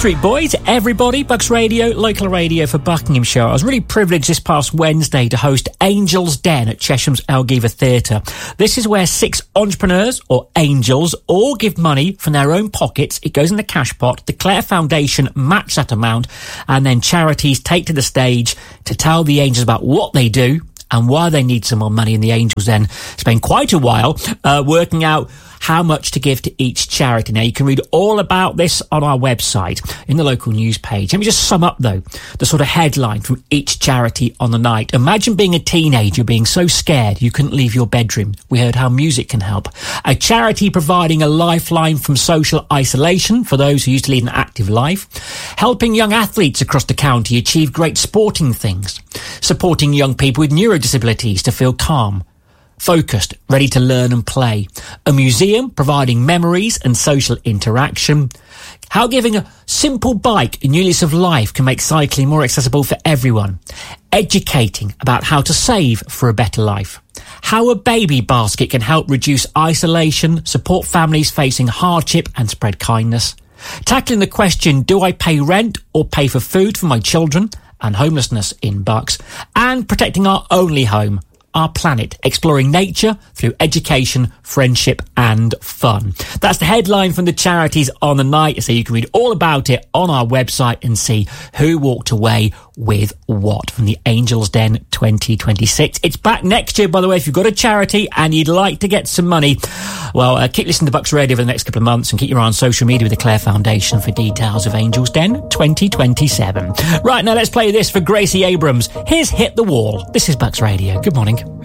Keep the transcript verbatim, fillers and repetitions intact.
Street Boys, everybody, Bucks Radio, local radio for Buckinghamshire. I was really privileged this past Wednesday to host Angels Den at Chesham's Elgiva Theatre. This is where six entrepreneurs, or angels, all give money from their own pockets. It goes in the cash pot. The Clare Foundation match that amount, and then charities take to the stage to tell the angels about what they do and why they need some more money. And the angels then spend quite a while uh, working out how much to give to each charity. Now, you can read all about this on our website in the local news page. Let me just sum up, though, the sort of headline from each charity on the night. Imagine being a teenager, being so scared you couldn't leave your bedroom. We heard how music can help. A charity providing a lifeline from social isolation for those who used to lead an active life. Helping young athletes across the county achieve great sporting things. Supporting young people with neurodisabilities to feel calm, focused, ready to learn and play. A museum providing memories and social interaction. How giving a simple bike a new lease of life can make cycling more accessible for everyone. Educating about how to save for a better life. How a baby basket can help reduce isolation, support families facing hardship and spread kindness. Tackling the question, do I pay rent or pay for food for my children and homelessness in Bucks? And protecting our only home, our planet, exploring nature through education, friendship and fun. That's the headline from the charities on the night, so you can read all about it on our website and see who walked away with what from the Angels Den twenty twenty-six. It's back next year, by the way. If you've got a charity and you'd like to get some money, well, uh, keep listening to Bucks Radio for the next couple of months and keep your eye on social media with the Clare Foundation for details of Angels Den twenty twenty-seven. Right, now let's play this for Gracie Abrams. Here's Hit the Wall. This is Bucks Radio. Good morning.